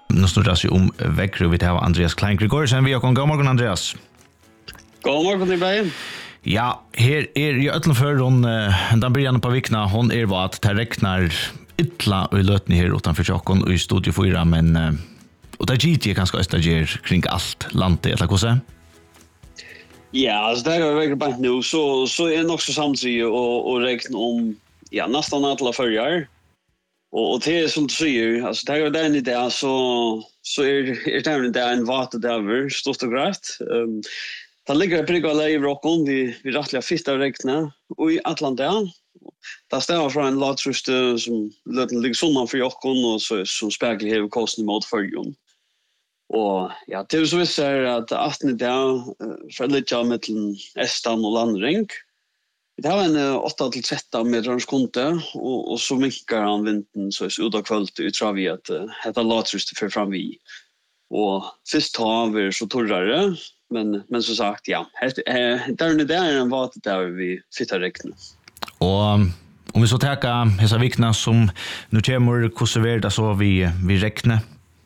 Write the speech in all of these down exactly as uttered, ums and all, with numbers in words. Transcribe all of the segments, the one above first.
Nu snurrar sig om väckre vi har Andreas Klein Gregorsen. Vi har kom god morgon Andreas. God morgon i bägen. Ja, här är ju ötlen för hon den början på vikna hon är vad att det räknar ytla och lötni här utanför Tjockon i studio fyra men och där G T ganska östager kring allt landet eller hur så? Ja, alltså det är verkligen bara nu så så är det också samtidigt och och räkna om ja nästan alla förjar. Och och det är som du säger, alltså det är den idén så så är är det där en vatten där stort och grött. Ehm det ligger på Brygga i Rockon vi vi rättliga fitta räkna och i Atlanta. Där står från en latrust som låter ligga sommar för Rockon och så som speglar hela kosten mot förjon. Och ja, det är så visst är att arton där för lite mellan Estan och Landring. Det har en åtta till tretton meters konte och och så mycket han vinden så är ut av kvällt ut tror vi att detta latrust för fram vi. Och först har vi så torrare men men som sagt ja, där det är en vatt där vi sitter räkna. Och om vi så tar dessa vikna som nu kommer kurserverda så vi vi räknar.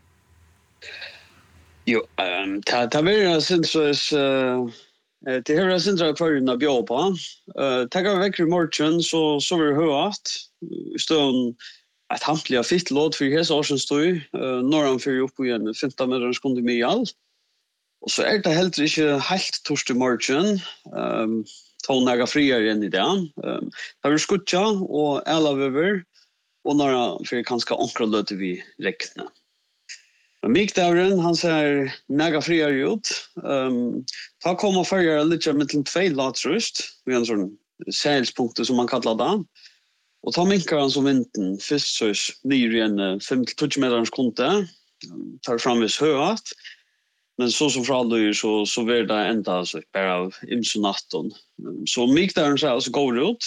Jo, ehm ta ta vi sen så är det här är sen så för en bjåpa. Eh ta gå väck morgon så så vi hört stund att hamtliga fitt låt för hela årsens stod norran för upp igen femton meter sekunder med all. Och så är det helt inte helt torsdag morgon. Ehm tonäga friare än i dag. Ehm har vi skutcha och alla över och några för kanske ankra låter vi räkna. Mik Davren, han säger näga friare ut. Ehm ta komma förra lite mellan två latrust. Vi har en sån säljspunkt som man kallar det. Och ta minkar han som vinten först så nyr igen fem till tjugo meters konte. Tar fram vis höat. Men så som för alla så så blir det ända så bara av imsonaton. Så mik Davren så alltså går ut.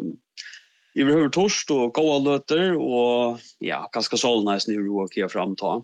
I behöver torst och goda löter och ja, ganska solnäs nu och kia framta.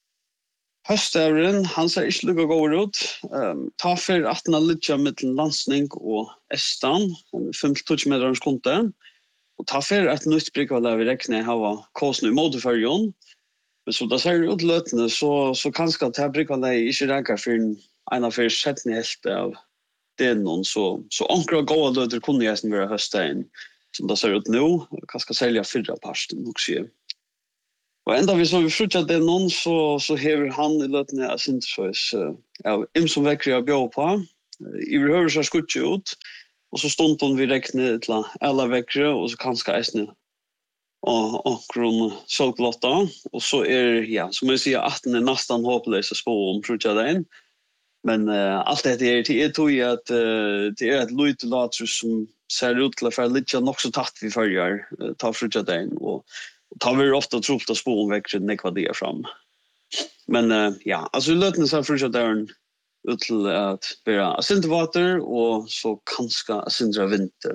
Höstävren, han ser ikke lukka gå ut. Um, ta for at han har lytja mellom landsning og Estan, fem til tjugo meters konte. Og ta for at nytt brygga der vi rekner hava kåsen i motorfärjon. Men så da ser ut løtene, så, så kanskje at det brygga der ikke reker for en av fyrir settene helt av den noen. Så, så ankra gåa løter kunne jeg være høstdagen, som da ser ut nå. Kanskje selja fyrra parsten, nok sier. Och ända vi så vi frutja det någon så så hever han i lötne av syntesois av im som väcker jag bjå på. I behöver så skutcha ut och så stund hon vi räkna till alla väckre och så kanske äsne och och kron solglotta och så är ja som jag säger arton är nästan hopplösa spår om frutja den. Men uh, allt det är till är tog jag att uh, det är ett lite latrus som ser ut till att för lite nog så tatt vi förjar uh, ta frutja den och tar vi ofta trott att spåren växer nekva det fram. Men uh, ja, alltså lötna så för att där ut till att vara asintervater och så kanske asindra vinter.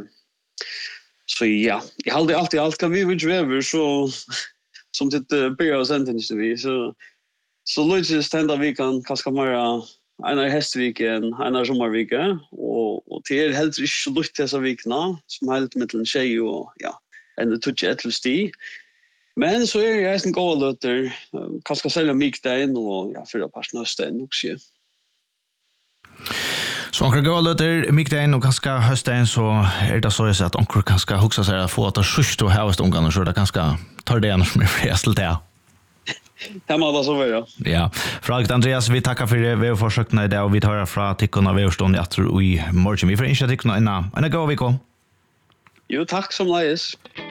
Så ja, jag hade alltid allt kan vi vill över så som det börjar sentence vi så så lite stända vi kan kanske mera en hästviken, en sommarvecka och och till helt inte så lite dessa veckorna som helt mellan tjej och ja, en touch ett sti. Men så är jag en god löter, kanske sälja mikdagen och ja, fyra par snösten också. Så onkel går löter mikdagen och kanske hösten så är det så att onkel kanske huxa sig att få att skjuts och hävast ungarna så det kanske tar det annars med fräsel där. Det må vara så väl ja. Ja, Fragt Andreas, vi tackar för det vi har försökt när det och vi tar fra tickorna vi har stått jag tror i morgon. Vi får inte tickorna innan. En god vecka. Jo, tack som läs.